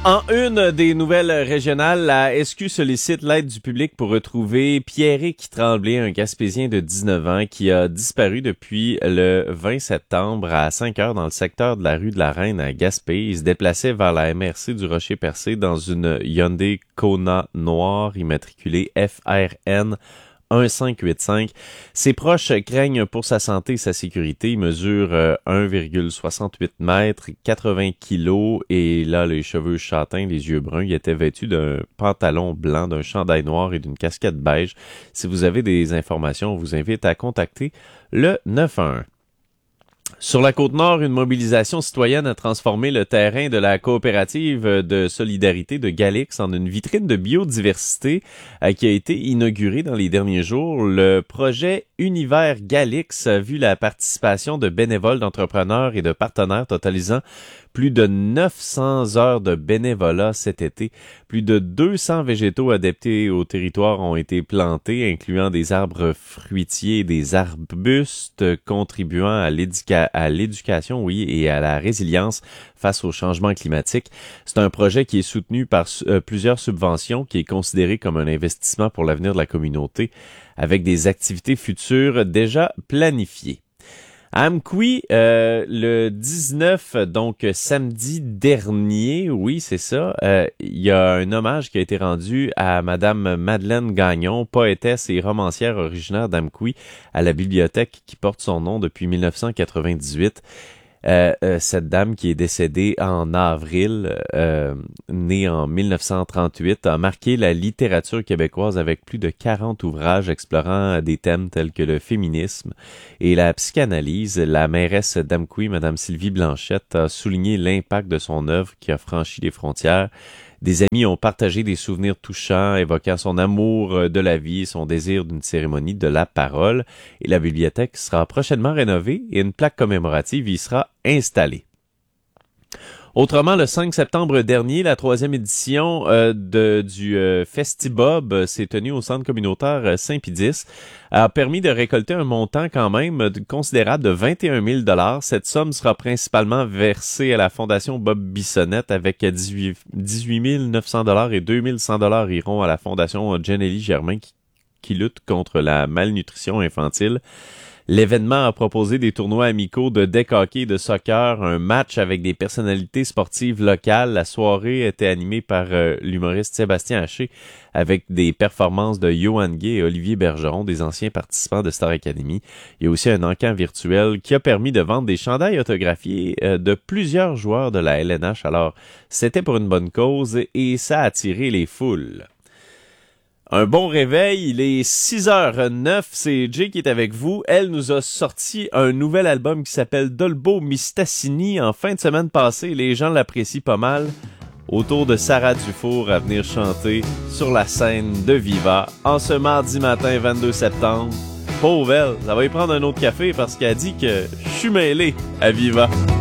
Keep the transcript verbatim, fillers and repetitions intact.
En une des nouvelles régionales, la S Q sollicite l'aide du public pour retrouver Pierrick Tremblay, un Gaspésien de dix-neuf ans qui a disparu depuis le vingt septembre à cinq heures dans le secteur de la rue de la Reine à Gaspé. Il se déplaçait vers la M R C du Rocher-Percé dans une Hyundai Kona noire immatriculée F R N un cinq huit cinq. Ses proches craignent pour sa santé et sa sécurité. Il mesure euh, un virgule soixante-huit mètres, quatre-vingts kilos et là, les cheveux châtains, les yeux bruns. Il était vêtu d'un pantalon blanc, d'un chandail noir et d'une casquette beige. Si vous avez des informations, on vous invite à contacter le neuf un un. Sur la Côte-Nord, une mobilisation citoyenne a transformé le terrain de la coopérative de solidarité de Galix en une vitrine de biodiversité euh, qui a été inaugurée dans les derniers jours. Le projet Univers Galix a vu la participation de bénévoles, d'entrepreneurs et de partenaires totalisant plus de neuf cents heures de bénévolat cet été. Plus de deux cents végétaux adaptés au territoire ont été plantés, incluant des arbres fruitiers et des arbustes contribuant à l'éduca- à l'éducation, oui, et à la résilience face au changement climatique. C'est un projet qui est soutenu par euh, plusieurs subventions, qui est considéré comme un investissement pour l'avenir de la communauté, avec des activités futures déjà planifiées. À Amqui, euh, le dix-neuf, donc samedi dernier, oui, c'est ça, euh, il y a un hommage qui a été rendu à Madame Madeleine Gagnon, poétesse et romancière originaire d'Amqui, à la bibliothèque qui porte son nom depuis mille neuf cent quatre-vingt-dix-huit. Euh, euh, cette dame qui est décédée en avril, euh, née en mille neuf cent trente-huit, a marqué la littérature québécoise avec plus de quarante ouvrages explorant des thèmes tels que le féminisme et la psychanalyse. La mairesse d'Amqui, Madame Sylvie Blanchette, a souligné l'impact de son œuvre qui a franchi les frontières. Des amis ont partagé des souvenirs touchants, évoquant son amour de la vie et son désir d'une cérémonie de la parole. Et la bibliothèque sera prochainement rénovée et une plaque commémorative y sera installée. Autrement, le cinq septembre dernier, la troisième édition euh, de, du euh, Festibob euh, s'est tenue au centre communautaire euh, Saint-Pédis, a permis de récolter un montant quand même de, considérable de vingt et un mille dollars. Cette somme sera principalement versée à la Fondation Bob Bissonnette avec dix-huit mille neuf cents dollars et deux mille cent dollars iront à la Fondation Jenny Germain qui, qui lutte contre la malnutrition infantile. L'événement a proposé des tournois amicaux de deck hockey et de soccer, un match avec des personnalités sportives locales. La soirée était animée par euh, l'humoriste Sébastien Haché avec des performances de Johan Gay et Olivier Bergeron, des anciens participants de Star Academy. Il y a aussi un encan virtuel qui a permis de vendre des chandails autographiés euh, de plusieurs joueurs de la L N H. Alors, c'était pour une bonne cause et ça a attiré les foules. Un bon réveil, il est six heures neuf, c'est Jay qui est avec vous. Elle nous a sorti un nouvel album qui s'appelle Dolbo Mistassini en fin de semaine passée. Les gens l'apprécient pas mal. Autour de Sarah Dufour à venir chanter sur la scène de Viva en ce mardi matin vingt-deux septembre. Pauvre elle, ça va y prendre un autre café parce qu'elle dit que je suis mêlé à Viva.